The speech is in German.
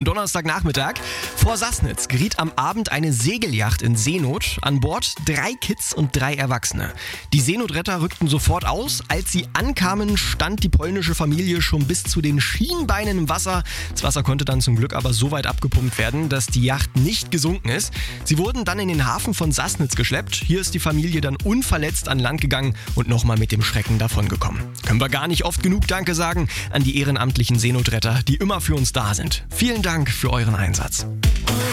Donnerstagnachmittag. Vor Sassnitz geriet am Abend eine Segelyacht in Seenot. An Bord 3 Kids und 3 Erwachsene. Die Seenotretter rückten sofort aus. Als sie ankamen, stand die polnische Familie schon bis zu den Schienbeinen im Wasser. Das Wasser konnte dann zum Glück aber so weit abgepumpt werden, dass die Yacht nicht gesunken ist. Sie wurden dann in den Hafen von Sassnitz geschleppt. Hier ist die Familie dann unverletzt an Land gegangen und nochmal mit dem Schrecken davongekommen. Können wir gar nicht oft genug Danke sagen an die ehrenamtlichen Seenotretter, die immer für uns da sind. Vielen Dank für euren Einsatz.